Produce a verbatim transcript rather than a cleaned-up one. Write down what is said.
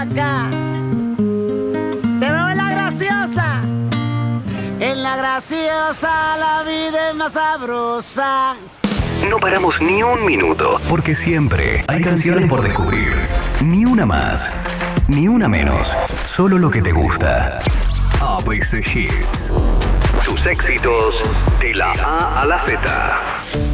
acá. Te veo en la graciosa. En la graciosa la vida es más sabrosa. No paramos ni un minuto, porque siempre hay canciones por descubrir. Ni una más, ni una menos. Solo lo que te gusta. A B C Hits. Tus éxitos de la A a la Z.